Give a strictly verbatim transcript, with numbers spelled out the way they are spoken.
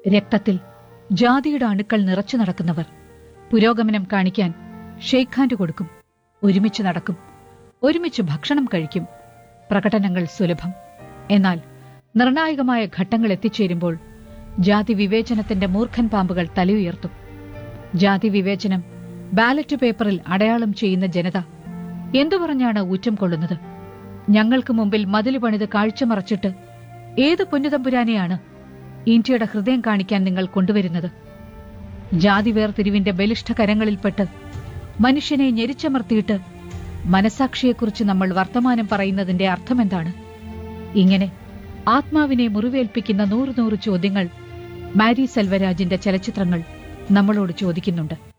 രക്തത്തിൽ ജാതിയുടെ അണുക്കൾ നിറച്ചു നടക്കുന്നവർ പുരോഗമനം കാണിക്കാൻ ഷെയ്ക്ക് ഹാൻഡ് കൊടുക്കും, ഒരുമിച്ച് നടക്കും, ഒരുമിച്ച് ഭക്ഷണം കഴിക്കും. പ്രകടനങ്ങൾ സുലഭം. എന്നാൽ നിർണായകമായ ഘട്ടങ്ങൾ എത്തിച്ചേരുമ്പോൾ ജാതി വിവേചനത്തിന്റെ മൂർഖൻ പാമ്പുകൾ തലയുയർത്തും. ജാതി വിവേചനം ബാലറ്റ് പേപ്പറിൽ അടയാളം ചെയ്യുന്ന ജനത എന്തു പറഞ്ഞാണ് ഊറ്റം കൊള്ളുന്നത്? ഞങ്ങൾക്ക് മുമ്പിൽ മതില് പണിത് കാഴ്ചമറച്ചിട്ട് ഏത് പൊന്നുതമ്പുരാനെയാണ് ഇന്ത്യയുടെ ഹൃദയം കാണിക്കാൻ നിങ്ങൾ കൊണ്ടുവരുന്നത്? ജാതി വേർതിരിവിന്റെ ബലിഷ്ഠ കരങ്ങളിൽപ്പെട്ട് മനുഷ്യനെ ഞെരിച്ചമർത്തിയിട്ട് മനസാക്ഷിയെക്കുറിച്ച് നമ്മൾ വർത്തമാനം പറയുന്നതിന്റെ അർത്ഥമെന്താണ്? ഇങ്ങനെ ആത്മാവിനെ മുറിവേൽപ്പിക്കുന്ന നൂറ് നൂറ് ചോദ്യങ്ങൾ മാരി സെൽവരാജിന്റെ ചലച്ചിത്രങ്ങൾ നമ്മളോട് ചോദിക്കുന്നുണ്ട്.